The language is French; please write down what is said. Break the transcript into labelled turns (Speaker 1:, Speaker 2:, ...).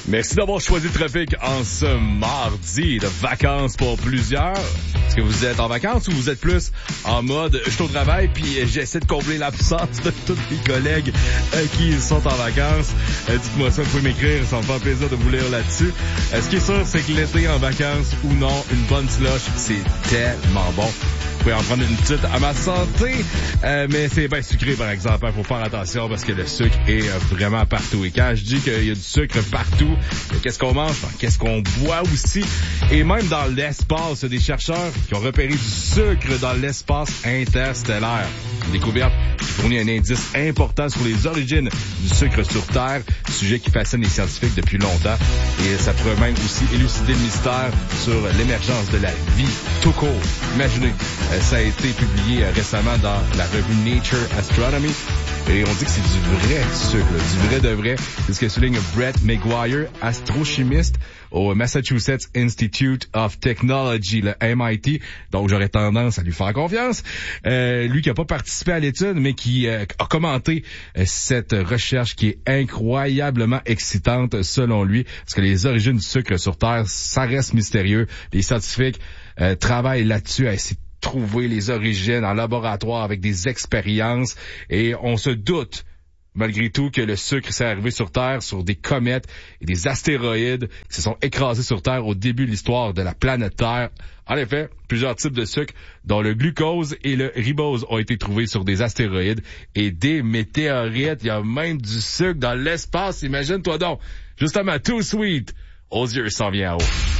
Speaker 1: Merci d'avoir choisi Tropique en ce mardi de vacances pour plusieurs. Est-ce que vous êtes en vacances ou vous êtes plus en mode je suis au travail puis j'essaie de combler l'absence de tous mes collègues qui sont en vacances? Dites-moi ça, vous pouvez m'écrire, ça me fait plaisir de vous lire là-dessus. Ce qui est sûr, c'est que l'été en vacances ou non, une bonne slush, c'est tellement bon. Vous pouvez en prendre une petite à ma santé, mais c'est bien sucré par exemple. Faut faire attention parce que le sucre est vraiment partout. Et quand je dis qu'il y a du sucre partout, qu'est-ce qu'on mange, qu'est-ce qu'on boit aussi. Et même dans l'espace, il y a des chercheurs qui ont repéré du sucre dans l'espace interstellaire. Une découverte qui fournit un indice important sur les origines du sucre sur Terre, sujet qui fascine les scientifiques depuis longtemps. Et ça pourrait même aussi élucider le mystère sur l'émergence de la vie tout court. Imaginez, ça a été publié récemment dans la revue Nature Astronomy. Et on dit que c'est du vrai sucre, du vrai de vrai. C'est ce que souligne Brett McGuire, astrochimiste au Massachusetts Institute of Technology, le MIT. Donc, j'aurais tendance à lui faire confiance. Lui qui n'a pas participé à l'étude, mais qui a commenté cette recherche qui est incroyablement excitante selon lui. Parce que les origines du sucre sur Terre, ça reste mystérieux. Les scientifiques travaillent là-dessus à essayer de trouver les origines en laboratoire avec des expériences. Et on se doute malgré tout que le sucre s'est arrivé sur Terre sur des comètes et des astéroïdes qui se sont écrasés sur Terre au début de l'histoire de la planète Terre. En effet, plusieurs types de sucre, dont le glucose et le ribose, ont été trouvés sur des astéroïdes et des météorites. Il y a même du sucre dans l'espace, imagine-toi donc. Justement, Too Sweet, Osiris s'en vient en haut.